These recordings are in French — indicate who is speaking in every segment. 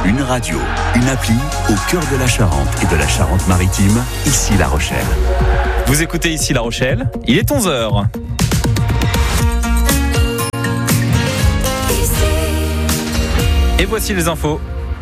Speaker 1: Une radio, une appli au cœur de la Charente et de la Charente-Maritime, ici La Rochelle.
Speaker 2: Vous écoutez ici La Rochelle, il est 11h. Et voici les infos.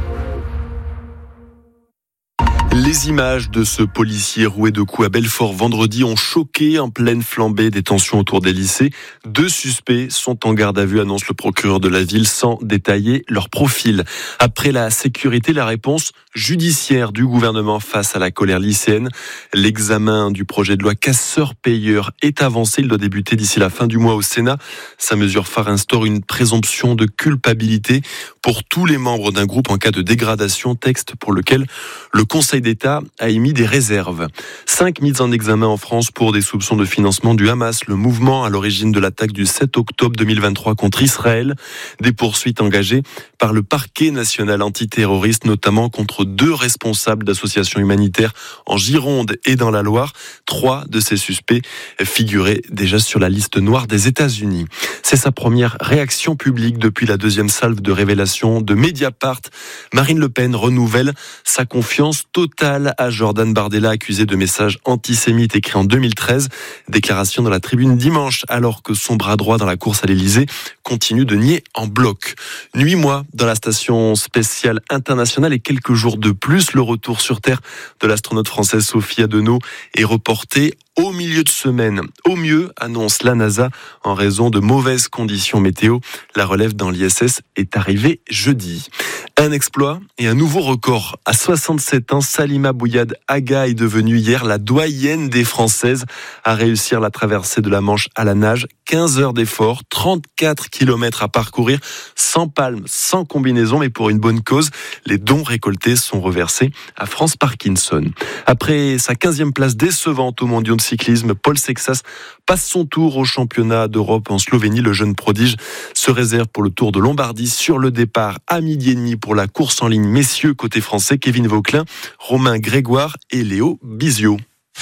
Speaker 3: Les images de ce policier roué de coups à Belfort vendredi ont choqué en pleine flambée des tensions autour des lycées. 2 suspects sont en garde à vue, annonce le procureur de la ville, sans détailler leur profil. Après la sécurité, la réponse judiciaire du gouvernement face à la colère lycéenne. L'examen du projet de loi casseur-payeur est avancé. Il doit débuter d'ici la fin du mois au Sénat. Sa mesure phare instaure une présomption de culpabilité pour tous les membres d'un groupe en cas de dégradation, texte pour lequel le Conseil d'État a émis des réserves. 5 mises en examen en France pour des soupçons de financement du Hamas, le mouvement à l'origine de l'attaque du 7 octobre 2023 contre Israël. Des poursuites engagées par le parquet national antiterroriste, notamment contre 2 responsables d'associations humanitaires en Gironde et dans la Loire. 3 de ces suspects figuraient déjà sur la liste noire des États-Unis. C'est sa première réaction publique depuis la 2e salve de révélation de Mediapart. Marine Le Pen renouvelle sa confiance totale à Jordan Bardella, accusé de messages antisémites écrits en 2013. Déclaration dans la Tribune dimanche, alors que son bras droit dans la course à l'Élysée continue de nier en bloc. 8 mois dans la station spatiale internationale et quelques jours de plus. Le retour sur Terre de l'astronaute française Sophie Adenau est reporté au milieu de semaine. Au mieux, annonce la NASA, en raison de mauvaises conditions météo. La relève dans l'ISS est arrivée jeudi. Un exploit et un nouveau record. À 67 ans, Salima Bouyad Aga est devenue hier la doyenne des Françaises à réussir la traversée de la Manche à la nage. 15 heures d'effort, 34 km à parcourir, sans palme, sans combinaison, mais pour une bonne cause. Les dons récoltés sont reversés à France Parkinson. Après sa 15e place décevante au mondiaux de cyclisme, Paul Sexas passe son tour au championnat d'Europe en Slovénie. Le jeune prodige se réserve pour le Tour de Lombardie sur le départ à 12h30 pour la course en ligne messieurs côté français. Kevin Vauquelin, Romain Grégoire et Léo Bizio.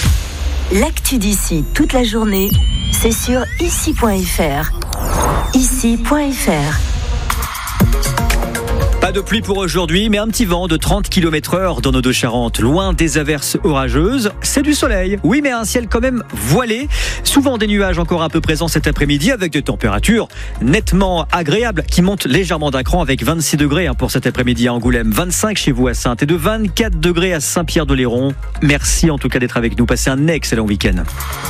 Speaker 4: L'actu d'ici toute la journée, c'est sur ici.fr. Ici.fr.
Speaker 2: Pas de pluie pour aujourd'hui, mais un petit vent de 30 km/h dans nos Deux-Charentes, loin des averses orageuses. C'est du soleil, oui, mais un ciel quand même voilé. Souvent des nuages encore un peu présents cet après-midi, avec des températures nettement agréables qui montent légèrement d'un cran, avec 26 degrés pour cet après-midi à Angoulême, 25 chez vous à Saintes et de 24 degrés à Saint-Pierre-de-Léron. Merci en tout cas d'être avec nous. Passez un excellent week-end.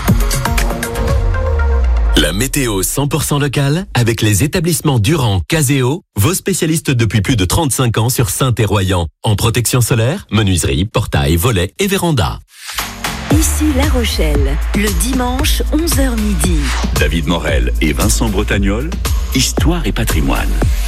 Speaker 5: La météo 100% locale avec les établissements Durand, Caseo, vos spécialistes depuis plus de 35 ans sur Saintes et Royan. En protection solaire, menuiserie, portail, volets et véranda.
Speaker 4: Ici La Rochelle, le dimanche 11h midi.
Speaker 1: David Morel et Vincent Bretagnol, Histoire et patrimoine.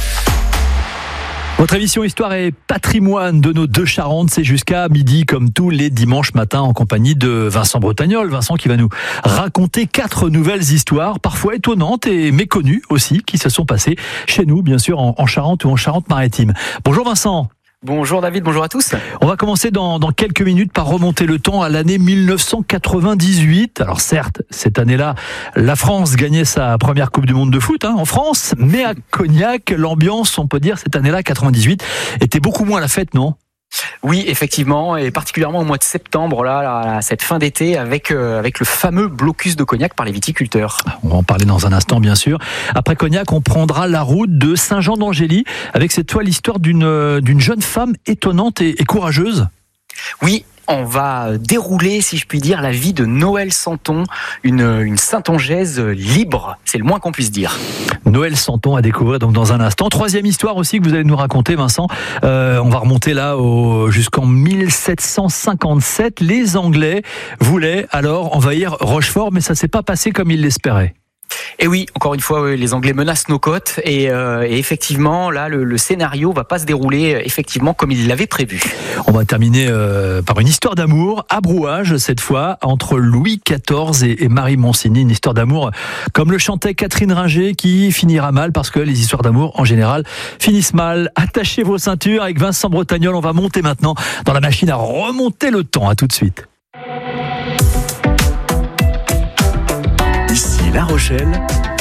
Speaker 6: Votre émission Histoire et patrimoine de nos Deux-Charentes, c'est jusqu'à midi comme tous les dimanches matins en compagnie de Vincent Bretagnol. Vincent qui va nous raconter 4 nouvelles histoires, parfois étonnantes et méconnues aussi, qui se sont passées chez nous, bien sûr, en Charente ou en Charente-Maritime. Bonjour Vincent.
Speaker 7: Bonjour David, bonjour à tous.
Speaker 6: On va commencer dans quelques minutes par remonter le temps à l'année 1998. Alors certes, cette année-là, la France gagnait sa première Coupe du Monde de foot en France, mais à Cognac, l'ambiance, on peut dire, cette année-là, 98, était beaucoup moins la fête, non ?
Speaker 7: Oui, effectivement, et particulièrement au mois de septembre, là cette fin d'été, avec le fameux blocus de Cognac par les viticulteurs.
Speaker 6: On va en parler dans un instant, bien sûr. Après Cognac, on prendra la route de Saint-Jean-d'Angély, avec cette fois l'histoire d'une jeune femme étonnante et courageuse.
Speaker 7: Oui, on va dérouler, si je puis dire, la vie de Noël Santon, une Saintongeaise libre, c'est le moins qu'on puisse dire.
Speaker 6: Noël Santon à découvrir donc dans un instant. 3e histoire aussi que vous allez nous raconter, Vincent. On va remonter là jusqu'en 1757. Les Anglais voulaient alors envahir Rochefort, mais ça ne s'est pas passé comme ils l'espéraient.
Speaker 7: Et oui, encore une fois, les Anglais menacent nos côtes et effectivement, là, le scénario va pas se dérouler effectivement comme ils l'avaient prévu.
Speaker 6: On va terminer par une histoire d'amour à Brouage, cette fois, entre Louis XIV et Marie Monsigny. Une histoire d'amour comme le chantait Catherine Ringer, qui finira mal parce que les histoires d'amour, en général, finissent mal. Attachez vos ceintures avec Vincent Bretagnol. On va monter maintenant dans la machine à remonter le temps. À tout de suite.
Speaker 1: Ici La Rochelle,